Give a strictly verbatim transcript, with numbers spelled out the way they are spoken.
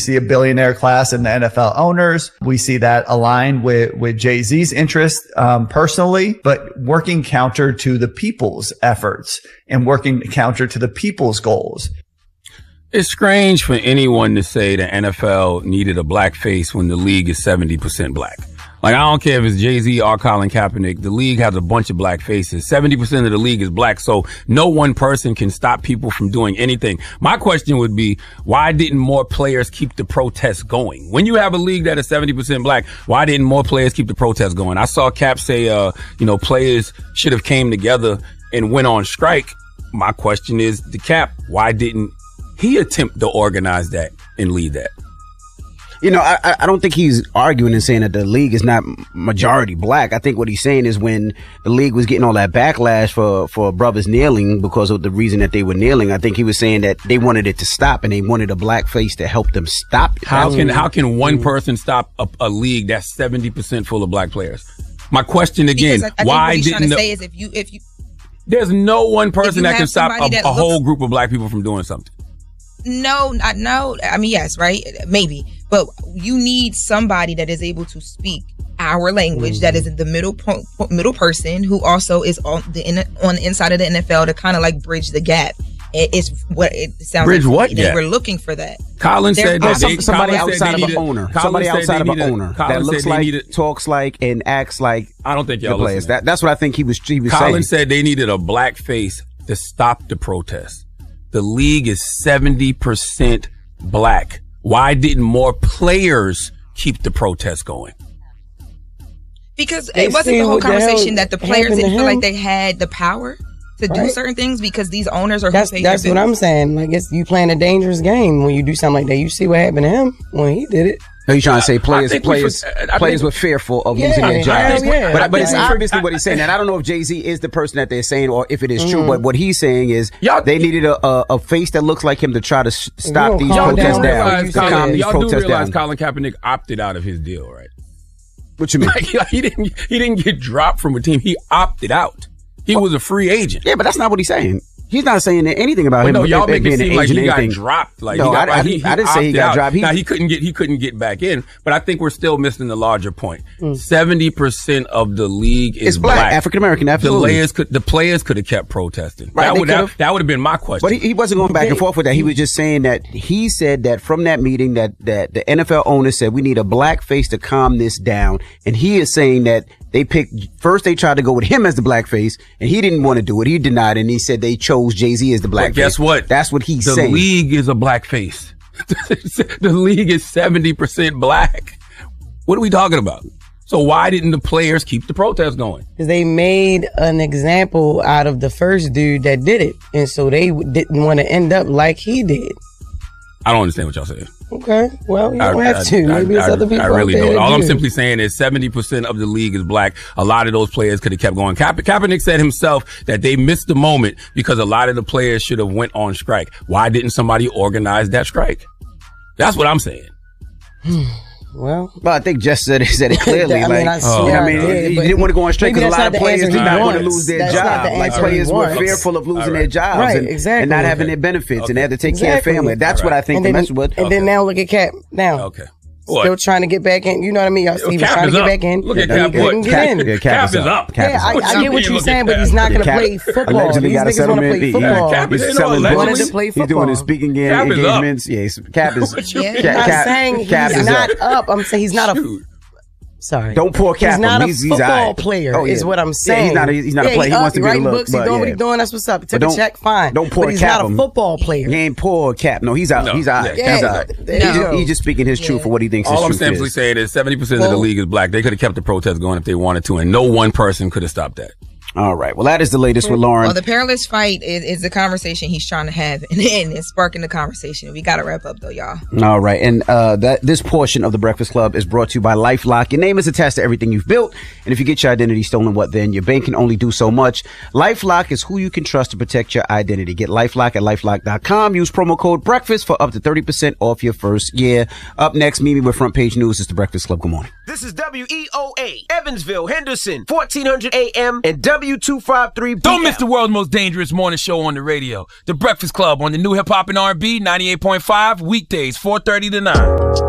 see a billionaire class in the N F L owners. We see that aligned with, with Jay-Z's interest, um, personally, but working counter to the people's efforts and working counter to the people's goals. It's strange for anyone to say the N F L needed a black face when the league is seventy percent black. Like, I don't care if it's Jay-Z or Colin Kaepernick. The league has a bunch of black faces. seventy percent of the league is black, so no one person can stop people from doing anything. My question would be, why didn't more players keep the protests going? When you have a league that is seventy percent black, why didn't more players keep the protests going? I saw Cap say, uh, you know, players should have came together and went on strike. My question is, the Cap, why didn't he attempt to organize that and lead that? You know, I, I don't think he's arguing and saying that the league is not majority black. I think what he's saying is when the league was getting all that backlash for, for brothers kneeling because of the reason that they were kneeling, I think he was saying that they wanted it to stop and they wanted a black face to help them stop it. How can, how can one person stop a, a league that's seventy percent full of black players? My question again, I, I why think what he's didn't trying to the, say is if you, if you, there's no one person that can stop a, that a looks, whole group of black people from doing something. No, not no. I mean, yes, right? Maybe. But you need somebody that is able to speak our language, mm-hmm. that is the middle po- middle person who also is on the in, on the inside of the N F L to kind of like bridge the gap. It, it's what it sounds bridge like. What? Yeah. We're looking for that. Colin They're, said that some, they, somebody Colin outside of an needed, owner. Colin somebody outside of an needed, owner Colin that looks like, needed, talks like, and acts like. I don't think y'all the players. That, that's what I think he was. He was Colin saying. said they needed a black face to stop the protest. The league is seventy percent black. Why didn't more players keep the protest going? Because they it wasn't the whole conversation the that the players didn't feel like they had the power to right. do certain things because these owners are. That's who that's what I'm saying. Like, it's you playing a dangerous game when you do something like that. You see what happened to him when he did it. Are you trying to say players players should, players were fearful of yeah, losing their jobs? Yeah. But, but it's yeah. obviously what he's saying. And I don't know if Jay-Z is the person that they're saying or if it is mm. true. But what he's saying is y'all, they needed a, a, a face that looks like him to try to sh- stop these y'all protests do down. Realize, Colin, Colin, these y'all protests do realize down. Colin Kaepernick opted out of his deal, right? What you mean? Like, he didn't he didn't get dropped from a team. He opted out. He was a free agent. Yeah, but that's not what he's saying. He's not saying anything about but him. No, y'all being make it seem like he got anything. dropped. Like no, he got, I, I, he, he I didn't say he got out. dropped. He, now he couldn't get he couldn't get back in. But I think we're still missing the larger point. Seventy mm. percent of the league is it's black, black. African American. Absolutely. The players could the players could have kept protesting. Right, that would have, that would have been my question. But he, he wasn't going back and forth with that. He was just saying that he said that from that meeting that that the N F L owner said we need a black face to calm this down, and he is saying that. They picked, first they tried to go with him as the blackface, and he didn't want to do it. He denied it, and he said they chose Jay-Z as the blackface. Guess what? That's what he's the saying. The league is a blackface. The league is seventy percent black. What are we talking about? So why didn't the players keep the protest going? Because they made an example out of the first dude that did it, and so they didn't want to end up like he did. I don't understand what y'all saying. Okay, well, you don't I, have to. I, Maybe I, it's other people I really out there don't. All do. I'm simply saying is seventy percent of the league is black. A lot of those players could have kept going. Ka- Kaepernick said himself that they missed the moment because a lot of the players should have went on strike. Why didn't somebody organize that strike? That's what I'm saying. Well, well, I think Jess said it, said it clearly. I mean, like, I, oh, I mean, did, he didn't want to go on strike because a lot of players did not want to lose their that's job. The like players were fearful of losing right. their jobs right, and, exactly. and not having okay. their benefits, okay. and they had to take exactly. care of family. That's right. what I think and the then, message was. And okay. then now look at Cap. Now, okay. What? Still trying to get back in. You know what I mean? Y'all see, he was Cap trying to get up. back in. Look at yeah, Cap. He couldn't get Cap, in. yeah, Cap, Cap is is up. up. Yeah, Cap I, is up. I get what you're saying, but he's not going to play football. Allegedly These got a niggas want to settlement. play He- football. Cap is He's in selling on wanted books. to play He's football. doing his speaking Cap is up. engagements. Yes, Cap is. Yeah. I'm not Cap, saying Cap he's is not up. up. I'm saying he's not a. Shoot. Sorry. Don't pour Cap. He's not him. a He's, football he's all right. player, oh, yeah. is what I'm Yeah, saying. he's not a, he's not yeah, a player. He, he wants to he be a writing look. books, he's but, doing yeah. what he's doing. That's what's up. He took But a check, fine. Don't pour but he's Cap not a him. football player. He ain't poor Cap. No, he's out. No. He's all right. Yeah. He's Yeah. all right. There He's you just, go. he's just speaking his truth Yeah. for what he thinks All I'm his truth simply is. saying is seventy percent of the Well- league is black. They could have kept the protest going if they wanted to, and no one person could have stopped that. All right. Well, that is the latest with Lauren. Well, the perilous fight is, is the conversation he's trying to have, and, and it's sparking the conversation. We got to wrap up, though, y'all. All right. And uh, that this portion of the Breakfast Club is brought to you by LifeLock. Your name is attached to everything you've built. And if you get your identity stolen, what then? Your bank can only do so much. LifeLock is who you can trust to protect your identity. Get LifeLock at LifeLock dot com. Use promo code BREAKFAST for up to thirty percent off your first year. Up next, Mimi with Front Page News. It's the Breakfast Club. Good morning. This is W E O A, Evansville, Henderson, fourteen hundred A M and W two fifty-three P M. Don't miss the world's most dangerous morning show on the radio. The Breakfast Club on the new hip hop and R and B ninety-eight point five, weekdays four thirty to nine.